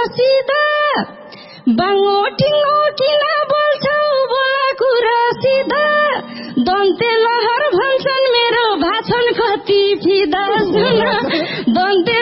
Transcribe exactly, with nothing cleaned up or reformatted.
सिधा बाङ्गो टिङ्गो किन बोल्छौ बोला कुरा सिधा दन्ते लहर भन्छन् मेरो भाषण कति फिदा सुन दन्ते